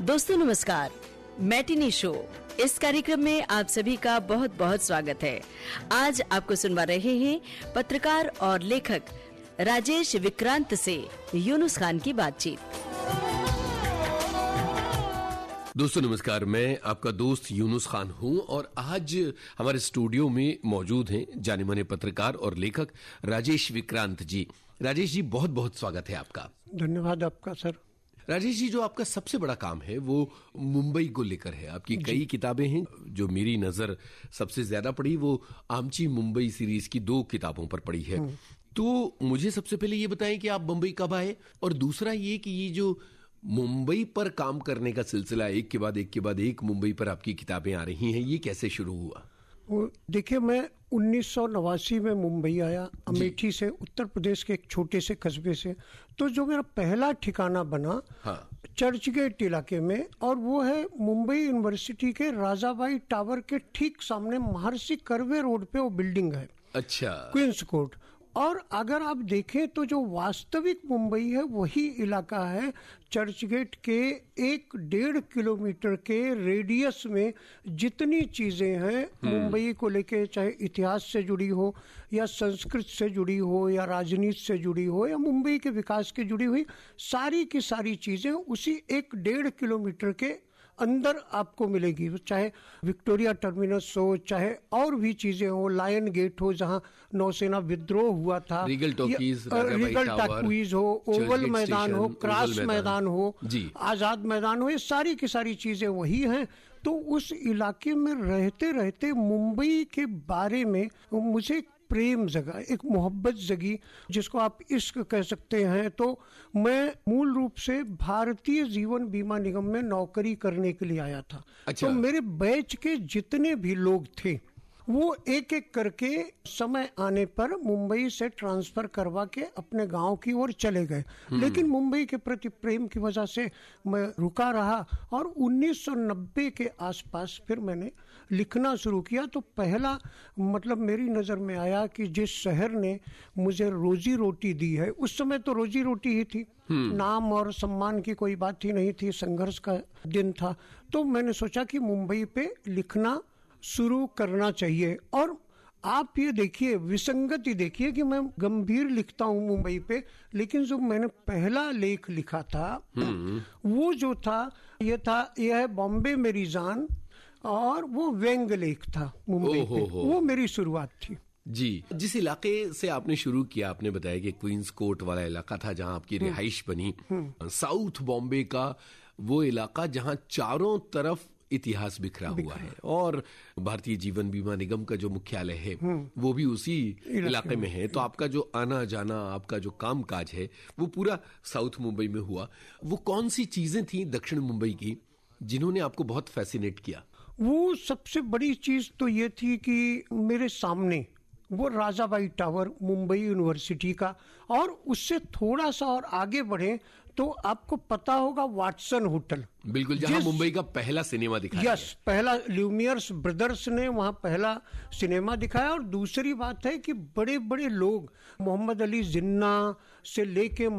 दोस्तों नमस्कार, matinee show इस कार्यक्रम में आप सभी का बहुत बहुत स्वागत है। आज आपको सुनवा रहे हैं पत्रकार और लेखक राजेश विक्रांत से यूनुस खान की बातचीत। दोस्तों नमस्कार, मैं आपका दोस्त यूनुस खान हूं और आज हमारे स्टूडियो में मौजूद हैं जाने माने पत्रकार और लेखक राजेश विक्रांत जी। राजेश जी, बहुत बहुत स्वागत है आपका। धन्यवाद आपका सर। राजेश जी, जो आपका सबसे बड़ा काम है वो मुंबई को लेकर है। आपकी कई किताबें हैं, जो मेरी नजर सबसे ज्यादा पड़ी वो आमची मुंबई सीरीज की 2 किताबों पर पड़ी है। तो मुझे सबसे पहले ये बताएं कि आप मुंबई कब आए, और दूसरा ये कि ये जो मुंबई पर काम करने का सिलसिला एक के बाद एक मुंबई पर आपकी किताबें आ रही हैं, ये कैसे शुरू हुआ? देखिए, मैं 1989 में मुंबई आया, अमेठी से, उत्तर प्रदेश के एक छोटे से कस्बे से। तो जो मेरा पहला ठिकाना बना चर्चगेट इलाके में, और वो है मुंबई यूनिवर्सिटी के राजाबाई टावर के ठीक सामने महर्षि कर्वे रोड पे वो बिल्डिंग है। अच्छा, क्वींस कोर्ट। और अगर आप देखें तो जो वास्तविक मुंबई है वही इलाका है। चर्चगेट के 1-1.5 किलोमीटर के रेडियस में जितनी चीजें हैं मुंबई को लेके, चाहे इतिहास से जुड़ी हो या संस्कृत से जुड़ी हो या राजनीति से जुड़ी हो या मुंबई के विकास के जुड़ी हुई, सारी की सारी चीजें उसी 1-1.5 किलोमीटर के अंदर आपको मिलेगी। चाहे विक्टोरिया टर्मिनस हो, चाहे और भी चीजें हो, लायन गेट हो जहां नौसेना विद्रोह हुआ था, रीगल टॉकीज हो, ओवल मैदान हो, क्रॉस मैदान हो, आजाद मैदान हो, ये सारी की सारी चीजें वही हैं। तो उस इलाके में रहते रहते मुंबई के बारे में मुझे प्रेम जगा, एक मोहब्बत जगी, जिसको आप इश्क कह सकते हैं। तो मैं मूल रूप से भारतीय जीवन बीमा निगम में नौकरी करने के लिए आया था। अच्छा। तो मेरे बैच के जितने भी लोग थे वो एक एक करके समय आने पर मुंबई से ट्रांसफर करवा के अपने गांव की ओर चले गए। लेकिन मुंबई के प्रति प्रेम की वजह से मैं रुका रहा, और 1990 के आसपास फिर मैंने लिखना शुरू किया। तो पहला मेरी नजर में आया कि जिस शहर ने मुझे रोजी रोटी दी है, उस समय तो रोजी रोटी ही थी, नाम और सम्मान की कोई बात ही नहीं थी, संघर्ष का दिन था। तो मैंने सोचा कि मुंबई पे लिखना शुरू करना चाहिए। और आप ये देखिए, विसंगति देखिए कि मैं गंभीर लिखता हूं मुंबई पे, लेकिन जो मैंने पहला लेख लिखा था वो जो था यह है बॉम्बे मेरी जान, और वो व्यंग लेख था मुंबई पे। वो मेरी शुरुआत थी जी। जिस इलाके से आपने शुरू किया, आपने बताया कि क्वींस कोर्ट वाला इलाका था जहां आपकी रिहाइश बनी, साउथ बॉम्बे का वो इलाका जहां चारों तरफ इतिहास बिखरा हुआ है, और भारतीय जीवन बीमा निगम का जो मुख्यालय है वो भी उसी इलाके में है। तो आपका जो आना जाना, आपका जो काम काज है वो पूरा साउथ मुंबई में हुआ। वो कौन सी चीजें थी दक्षिण मुंबई की जिन्होंने आपको बहुत फैसिनेट किया? वो सबसे बड़ी चीज तो ये थी कि मेरे सामने वो राजाबाई टावर मुंबई यूनिवर्सिटी का, और उससे थोड़ा सा और आगे बढ़े तो आपको पता होगा वाटसन होटल, बिल्कुल, जहां मुंबई का पहला सिनेमा दिखाया। यस, पहला ल्यूमियर्स ब्रदर्स ने वहां पहला सिनेमा दिखाया। और दूसरी बात है कि बड़े बड़े लोग, मोहम्मद अली जिन्ना से लेके